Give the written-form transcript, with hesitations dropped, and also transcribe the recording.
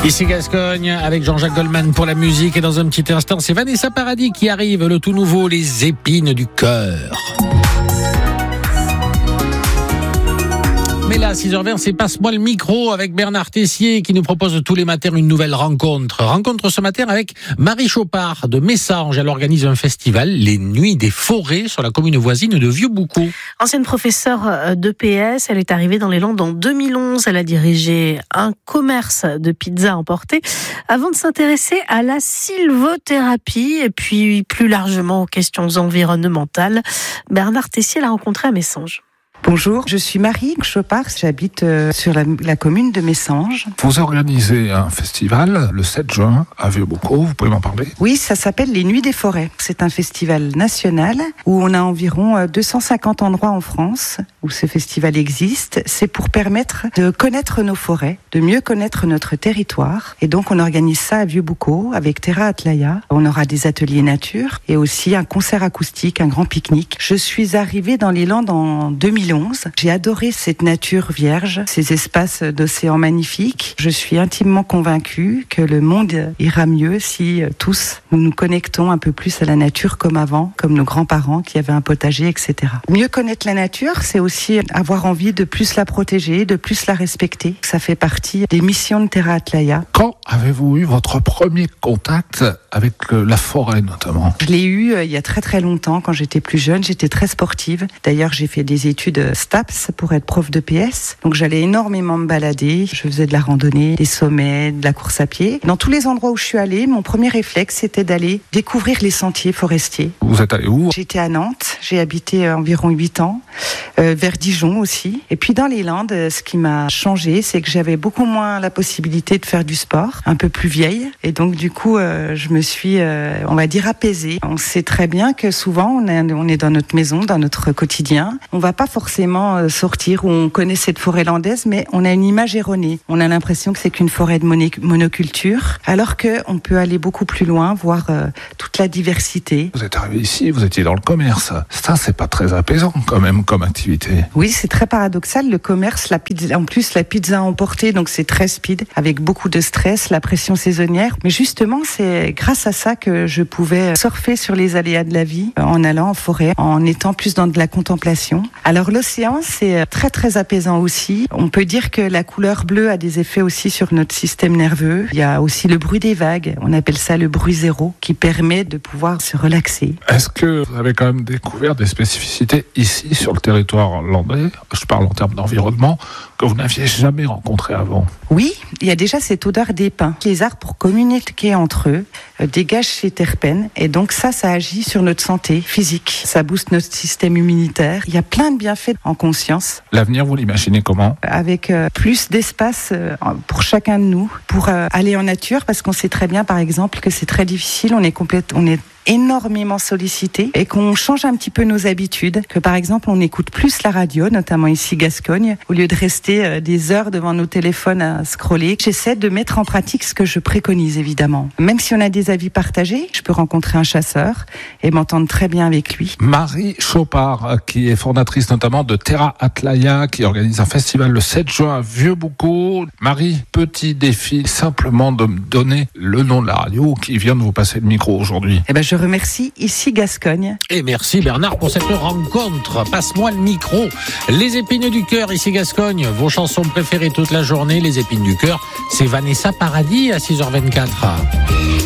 Ici Gascogne avec Jean-Jacques Goldman pour la musique, et dans un petit instant c'est Vanessa Paradis qui arrive, le tout nouveau Les Épines du Cœur. Mais là, 6h20, c'est Passe-moi le micro avec Bernard Tessier qui nous propose tous les matins une nouvelle rencontre. Rencontre ce matin avec Marie Chopard de Messanges. Elle organise un festival, les Nuits des Forêts, sur la commune voisine de Vieux-Boucau. Ancienne professeure d'EPS, elle est arrivée dans les Landes en 2011. Elle a dirigé un commerce de pizza emportée avant de s'intéresser à la sylvothérapie et puis plus largement aux questions environnementales. Bernard Tessier l'a rencontrée à Messanges. Bonjour, je suis Marie Chopard, j'habite sur la commune de Messanges. Vous organisez un festival le 7 juin à Vieux-Boucau, vous pouvez m'en parler ? Oui, ça s'appelle les Nuits des Forêts. C'est un festival national où on a environ 250 endroits en France où ce festival existe. C'est pour permettre de connaître nos forêts, de mieux connaître notre territoire. Et donc on organise ça à Vieux-Boucau avec Terra Atlaya. On aura des ateliers nature et aussi un concert acoustique, un grand pique-nique. Je suis arrivée dans les Landes en 2011. J'ai adoré cette nature vierge, ces espaces d'océan magnifiques. Je suis intimement convaincue que le monde ira mieux si tous nous nous connectons un peu plus à la nature comme avant, comme nos grands-parents qui avaient un potager, etc. Mieux connaître la nature, c'est aussi avoir envie de plus la protéger, de plus la respecter. Ça fait partie des missions de Terra Atlaya. Quand avez-vous eu votre premier contact avec la forêt notamment ? Je l'ai eu il y a très très longtemps, quand j'étais plus jeune. J'étais très sportive. D'ailleurs, j'ai fait des études STAPS pour être prof d'EPS. Donc j'allais énormément me balader. Je faisais de la randonnée, des sommets, de la course à pied. Dans tous les endroits où je suis allée, mon premier réflexe c'était d'aller découvrir les sentiers forestiers. Vous êtes allé où ? J'étais à Nantes, j'ai habité environ 8 ans, vers Dijon aussi. Et puis dans les Landes, ce qui m'a changé, c'est que j'avais beaucoup moins la possibilité de faire du sport, un peu plus vieille. Et donc du coup, je me suis, on va dire, apaisée. On sait très bien que souvent, on est dans notre maison, dans notre quotidien. On va pas forcément sortir où on connaît cette forêt landaise, mais on a une image erronée. On a l'impression que c'est qu'une forêt de monoculture, alors qu'on peut aller beaucoup plus loin, voir toute la diversité. Vous êtes arrivé ici, vous étiez dans le commerce. Ça, c'est pas très apaisant quand même comme activité. Oui, c'est très paradoxal. Le commerce, la pizza, en plus la pizza emportée, donc c'est très speed, avec beaucoup de stress, la pression saisonnière. Mais justement, c'est grâce à ça que je pouvais surfer sur les aléas de la vie en allant en forêt, en étant plus dans de la contemplation. Alors l'océan, c'est très très apaisant aussi. On peut dire que la couleur bleue a des effets aussi sur notre système nerveux. Il y a aussi le bruit des vagues, on appelle ça le bruit zéro, qui permet de pouvoir se relaxer. Est-ce que vous avez quand même découvert des spécificités ici sur le territoire landais, je parle en termes d'environnement, que vous n'aviez jamais rencontrées avant ? Oui, il y a déjà cette odeur des pins. Les arbres, pour communiquer entre eux, dégagent ces terpènes, et donc ça agit sur notre santé physique. Ça booste notre système immunitaire. Il y a plein de bienfaits en conscience. L'avenir, vous l'imaginez comment ? Avec plus d'espace pour chacun de nous, pour aller en nature, parce qu'on sait très bien, par exemple, que c'est très difficile. On est énormément sollicité et qu'on change un petit peu nos habitudes, que par exemple on écoute plus la radio, notamment ici Gascogne, au lieu de rester des heures devant nos téléphones à scroller. J'essaie de mettre en pratique ce que je préconise, évidemment. Même si on a des avis partagés, je peux rencontrer un chasseur et m'entendre très bien avec lui. Marie Chopard, qui est fondatrice notamment de Terra Atlaya, qui organise un festival le 7 juin à Vieux-Boucau. Marie, petit défi, simplement de me donner le nom de la radio qui vient de vous passer le micro aujourd'hui. Je remercie ici Gascogne. Et merci Bernard pour cette rencontre. Passe-moi le micro. Les Épines du Cœur, ici Gascogne. Vos chansons préférées toute la journée. Les Épines du Cœur, c'est Vanessa Paradis à 6h24.